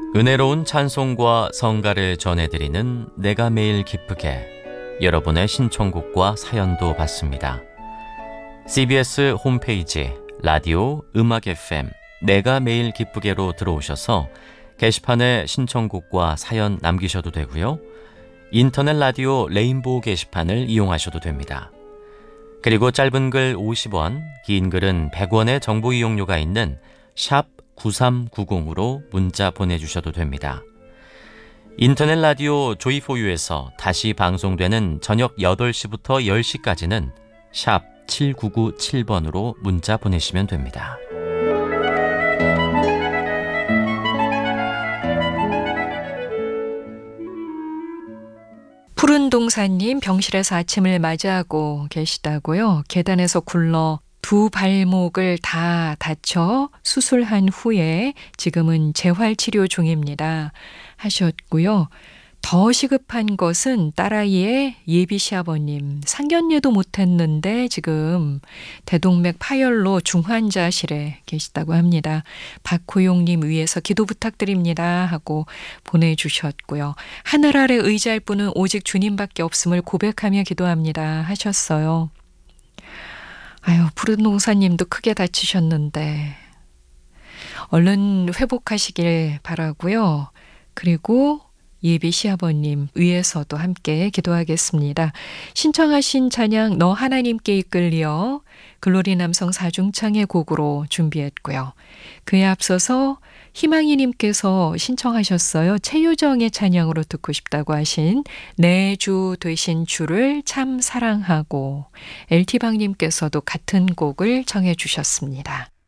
은혜로운 찬송과 성가를 전해드리는 내가 매일 기쁘게, 여러분의 신청곡과 사연도 받습니다. CBS 홈페이지 라디오 음악 FM 내가 매일 기쁘게로 들어오셔서 게시판에 신청곡과 사연 남기셔도 되고요. 인터넷 라디오 레인보우 게시판을 이용하셔도 됩니다. 그리고 짧은 글 50원, 긴 글은 100원의 정보 이용료가 있는 샵 9390으로 문자 보내주셔도 됩니다. 인터넷 라디오 조이포유에서 다시 방송되는 저녁 8시부터 10시까지는 샵 7997번으로 문자 보내시면 됩니다. 푸른 동사님, 병실에서 아침을 맞이하고 계시다고요. 계단에서 굴러 두 발목을 다 다쳐 수술한 후에 지금은 재활치료 중입니다 하셨고요. 더 시급한 것은 딸아이의 예비 시아버님, 상견례도 못했는데 지금 대동맥 파열로 중환자실에 계시다고 합니다. 박호용님 위해서 기도 부탁드립니다 하고 보내주셨고요. 하늘 아래 의지할 분은 오직 주님밖에 없음을 고백하며 기도합니다 하셨어요. 아유, 푸른 동사님도 크게 다치셨는데 얼른 회복하시길 바라고요. 그리고 예비 시아버님 위해서도 함께 기도하겠습니다. 신청하신 찬양 너 하나님께 이끌리어 글로리 남성 사중창의 곡으로 준비했고요. 그에 앞서서 희망이님께서 신청하셨어요. 최유정의 찬양으로 듣고 싶다고 하신 내 주 되신 주를 참 사랑하고, LT방님께서도 같은 곡을 청해 주셨습니다.